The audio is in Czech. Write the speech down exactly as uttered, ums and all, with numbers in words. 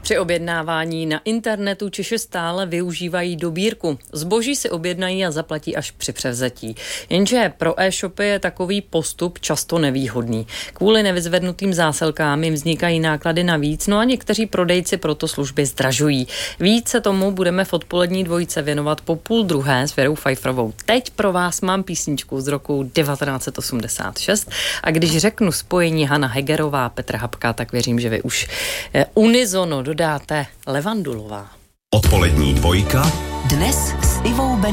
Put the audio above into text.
Při objednávání na internetu Češi stále využívají dobírku. Zboží si objednají a zaplatí až při převzetí. Jenže pro e-shopy je takový postup často nevýhodný. Kvůli nevyzvednutým zásilkám jim vznikají náklady navíc, no a někteří prodejci proto služby zdražují. Více tomu budeme v odpolední dvojice věnovat po půl druhé s Věrou Pfeifferovou. Teď pro vás mám písničku z roku devatenáct set osmdesát šest a když řeknu spojení Hana Hegerová, Petr Habka, tak věřím, že vy už unizono dodáte Levandulová. Odpolední dvojka dnes s Ivou Ben